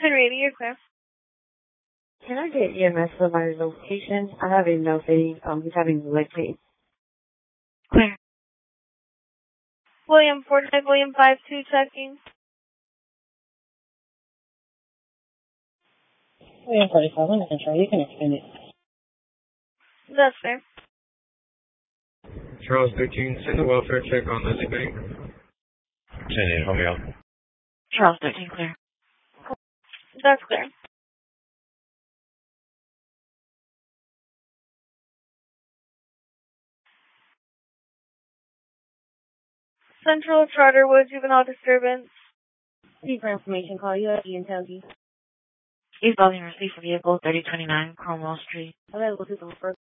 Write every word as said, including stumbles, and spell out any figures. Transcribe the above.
Henrietta, you're clear. Can I get E M S for my location? I have a no saying, um, he's having leg pain. Clear. William forty-five, William five two checking. William forty-five, under control. You can extend it. That's fair. Charles thirteen, send a welfare check on Lizzie Bank. ten eight, Romeo. Charles thirteen, clear. That's clear. Central Charterwood juvenile disturbance. Need for information, call U S G and tell you. East volume received for vehicle thirty twenty-nine, Cromwell Street. Available to the